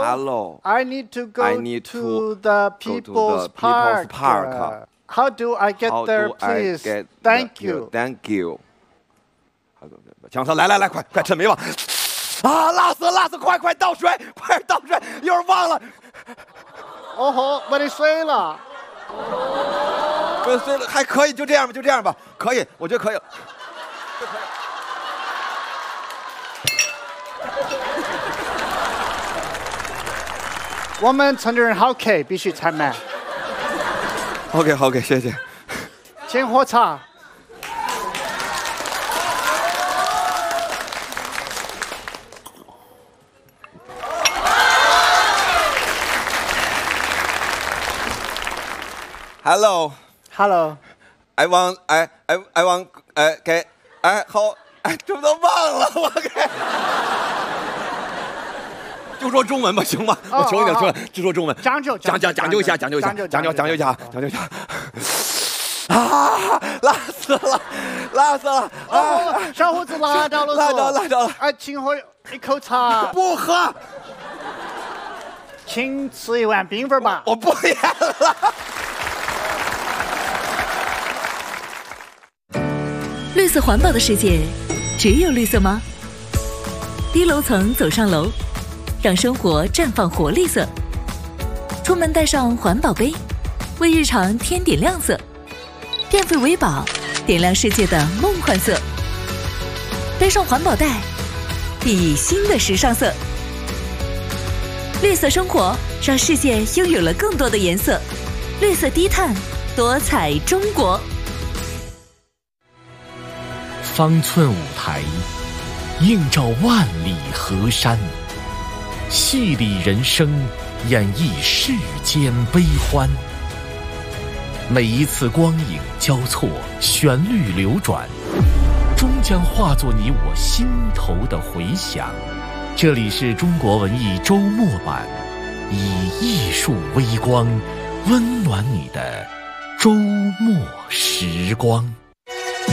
Hello. I need to go to the People's Park. How do I get there, please? Thank you. Thank you. 强哥，来，快，趁没忘。啊，辣死，快倒水，一会儿忘了。 哦吼，把你碎了。 碎了还可以，就这样吧，可以，我觉得可以了。 我们村的人好客，必须采买。 OK， 谢谢。 请喝茶。 Hello. I want 给好这都忘了我给。就说中文吧，行吗？我求你了，就说中文。 讲究一下。啊！辣死了！ 啊！小伙子辣着了！哎，请喝一口茶。 不喝。 请吃一碗冰粉吧。 我不演了。 绿色环保的世界，只有绿色吗？低楼层走上楼，让生活绽放活力色。出门带上环保杯，为日常添点亮色。电费为宝，点亮世界的梦幻色。背上环保袋，熠熠新的时尚色。绿色生活，让世界拥有了更多的颜色。绿色低碳，多彩中国。 方寸舞台，映照万里河山，戏里人生，演绎世间悲欢。每一次光影交错，旋律流转，终将化作你我心头的回响。这里是中国文艺周末版，以艺术微光温暖你的周末时光。